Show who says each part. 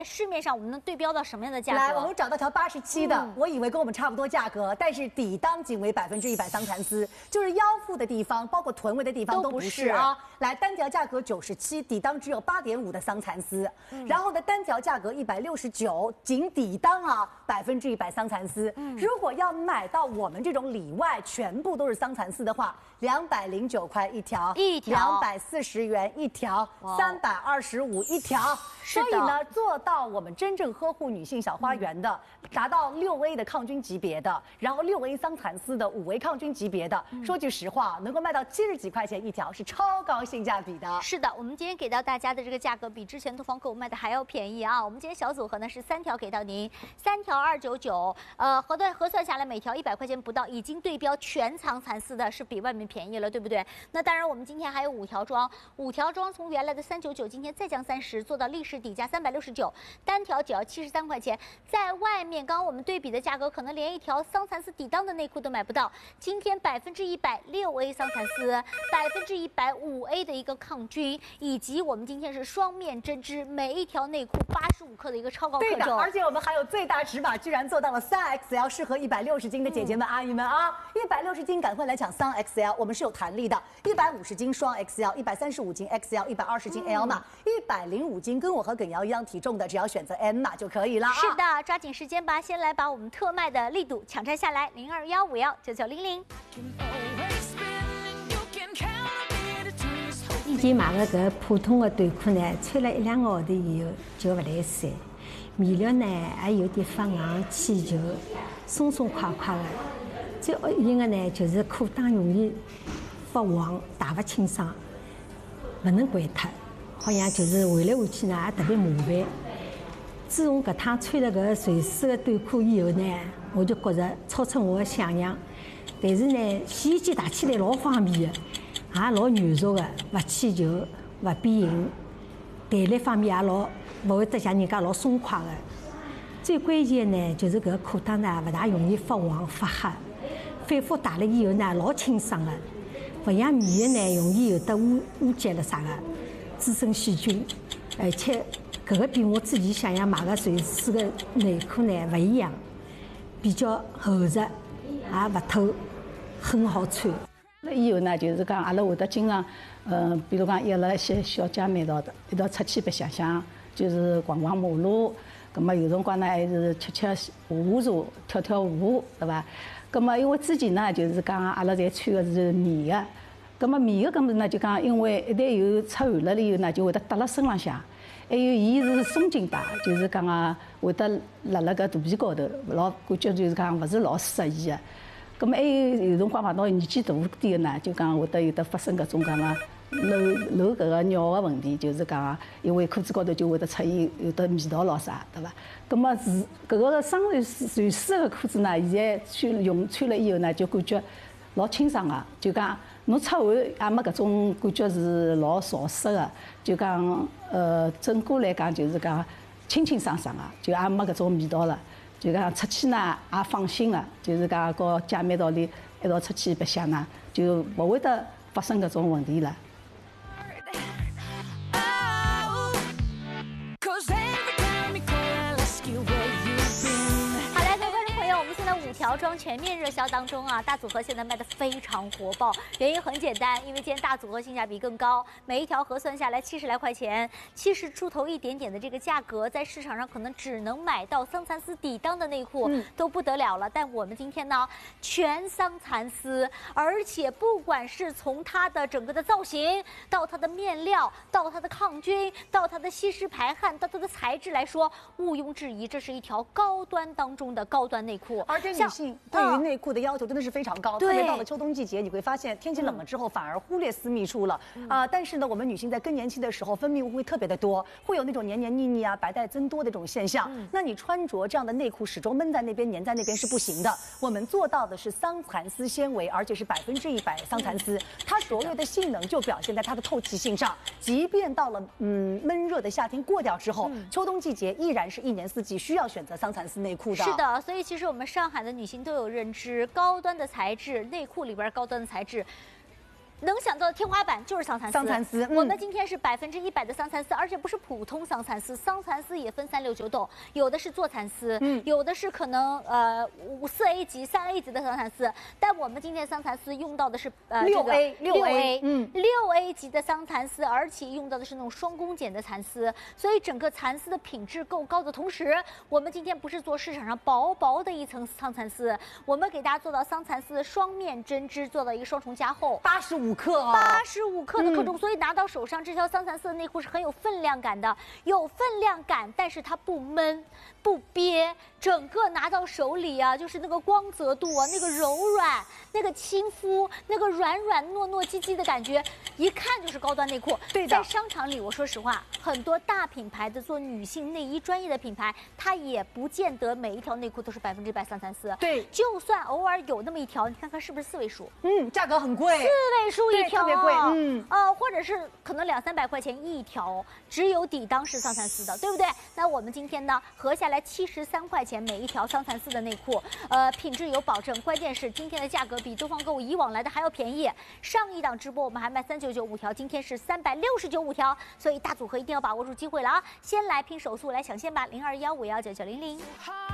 Speaker 1: 市面上我们能对标到什么样的价格？
Speaker 2: 来，我们找到条87的，我以为跟我们差不多价格，但是底裆仅为100%桑蚕丝，就是腰腹的地方，包括臀围的地方都不是啊。来，单条价格97，底裆只有8.5的桑蚕丝，然后呢，单条价格169，仅底裆啊100%桑蚕丝。如果要买到我们这种里外全部都是桑蚕丝的话，209块一条，240元一条，325一条。所以呢，做到我们真正呵护女性小花园的，达到6A 的抗菌级别的，然后6A 桑蚕丝的，5A 抗菌级别的，说句实话，能够卖到70几块钱一条，是超高性价比的。
Speaker 1: 是的，我们今天给到大家的这个价格比之前东方购物卖的还要便宜啊！我们今天小组合呢是3条给到您，3条299，核算下来每条100块钱不到，已经对标全桑蚕丝的，是比外面便宜了，对不对？那当然，我们今天还有5条装，5条装从原来的399，今天再降30，做到历史底价369，单条只要73块钱，在外面刚刚我们对比的价格，可能连一条桑蚕丝底裆的内裤都买不到。今天100%6A 桑蚕丝，100%5A 的一个抗菌，以及我们今天是双面针织，每一条内裤85克的一个超高克重。
Speaker 2: 对的，而且我们还有最大尺码，居然做到了3XL，适合160斤的姐姐们、阿姨们啊！160斤赶快来抢3XL，我们是有弹力的，150斤双 XL，135斤 XL，120斤 L 码，105斤跟我和耿瑶一样体重的，只要选择 M 码就可以了。
Speaker 1: 是的，抓紧时间吧，先来把我们特卖的力度抢占下来，0215199900。
Speaker 3: 以前买个搿普通的短裤呢，穿了1、2个号头以后就不来塞，面料呢还有点发硬、起球、松松垮垮的。最恶心的呢就是裤裆容易发黄、打不清爽，不能掼脱，好像就是换来换去呢也特别麻烦。自从搿趟穿了搿垂丝的短裤以后呢，我就觉着超出我的想象。但是呢，洗衣机打起来老方便的，也老软熟的，不起球，不变形，弹力方面也老不会得像人家老松垮的。最关键的呢，就是搿裤裆呢不大容易发黄发黑，反复打了以后呢老清爽的，不像棉的呢容易有得污结了啥的，滋生细菌，而且。搿个比我之前想要买个垂丝的内裤呢不一样，比较厚实，也不透，很好穿。
Speaker 4: 那以后呢，就是讲阿拉会得经常，比如讲约了一些小姐妹一道出去白相相，就是逛逛马路。葛么有辰光呢，还是吃下午茶、跳舞，对伐？葛么因为之前呢，就是讲阿拉侪穿的是棉的，葛么棉的搿么呢，就讲因为一旦有出汗了以后呢，就会得搭辣身浪向。还有，伊是松紧带，就是讲啊，会得辣辣搿肚皮高头，老感觉就是讲勿是老适宜的。葛么还有辰光碰到年纪大点的呢，就讲会得有得发生搿种讲啊漏搿个尿的问题，就是讲啊，因为裤子高头就会得出现有得味道咯啥，对伐？葛么是搿个双垂丝的裤子呢，现在穿了以后呢，就感觉老清爽个，就讲。侬出汗也没搿种感觉是老潮湿的，就讲整个来讲就是讲清清爽爽的，就也没搿种味道了。就讲出去呢也放心了，就是讲和姐妹道里一道出去白相呢，就勿会得发生搿种问题了。
Speaker 1: 5条装全面热销当中啊，大组合现在卖的非常火爆，原因很简单，因为今天大组合性价比更高，每一条核算下来70来块钱，70出头一点点的这个价格，在市场上可能只能买到桑蚕丝底裆的内裤，都不得了了。但我们今天呢，全桑蚕丝，而且不管是从它的整个的造型，到它的面料，到它的抗菌，到它的吸湿排汗，到它的材质来说，毋庸置疑，这是一条高端当中的高端内裤。
Speaker 2: 而且女性对于内裤的要求真的是非常高，特别到了秋冬季节，你会发现天气冷了之后反而忽略私密处了但是呢，我们女性在更年期的时候分泌物会特别的多，会有那种黏黏腻腻啊、白带增多的这种现象。那你穿着这样的内裤始终闷在那边、粘在那边是不行的。我们做到的是桑蚕丝纤维，而且是100%桑蚕丝，它所有的性能就表现在它的透气性上。即便到了闷热的夏天过掉之后，秋冬季节依然是一年四季需要选择桑蚕丝内裤的。
Speaker 1: 是的，所以其实我们上海的女性都有认知，高端的材质内裤里边高端的材质。 能想到的天花板就是桑蚕丝。
Speaker 2: 桑蚕丝，
Speaker 1: 我们今天是100%的桑蚕丝，而且不是普通桑蚕丝，桑蚕丝也分369种，有的是座蚕丝，有的是可能4A 级、3A 级的桑蚕丝，但我们今天桑蚕丝用到的是6A 级的桑蚕丝，而且用到的是那种双弓剪的蚕丝，所以整个蚕丝的品质够高的同时，我们今天不是做市场上薄薄的一层桑蚕丝，我们给大家做到桑蚕丝双面针织，做到一个双重加厚
Speaker 2: ，85克哦
Speaker 1: ，85克的克重，所以拿到手上这条桑蚕丝的内裤是很有分量感的，有分量感，但是它不闷不憋，整个拿到手里啊，就是那个光泽度啊，那个柔软，那个亲肤，那个软软糯糯唧唧的感觉，一看就是高端内裤。
Speaker 2: 对的，
Speaker 1: 在商场里，我说实话，很多大品牌的做女性内衣专业的品牌，它也不见得每一条内裤都是100%桑蚕丝。
Speaker 2: 对，
Speaker 1: 就算偶尔有那么一条，你看看是不是4位数？
Speaker 2: 价格很贵，4
Speaker 1: 位数一条，
Speaker 2: 特别贵，
Speaker 1: 或者是可能200-300块钱一条，只有底裆是桑蚕丝的，对不对？那我们今天呢，合下来73块钱每一条桑蚕丝的内裤，品质有保证，关键是今天的价格比东方购物以往来的还要便宜。上一档直播我们还卖399 5条，今天是369 5条，所以大组合一定要把握住机会了啊！先来拼手速来抢先吧，0215199900。